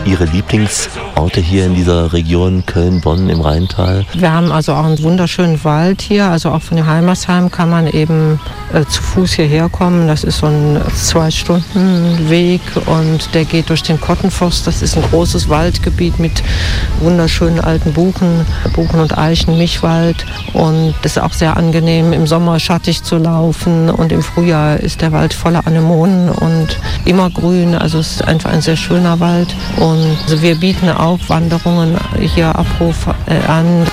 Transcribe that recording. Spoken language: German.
Ihre Lieblingsorte hier in dieser Region Köln-Bonn im Rheintal? Wir haben also auch einen wunderschönen Wald hier, also auch von dem Heimersheim kann man eben zu Fuß hierher kommen. Das ist so ein 2-Stunden-Weg und der geht durch den Kottenforst. Das ist ein großes Waldgebiet mit wunderschönen alten Buchen und Eichen, Mischwald, und es ist auch sehr angenehm, im Sommer schattig zu laufen, und im Frühjahr ist der Wald voller Anemonen und immergrün, also es ist einfach ein sehr schöner Wald, und also wir bieten auch Wanderungen hier Abruf an.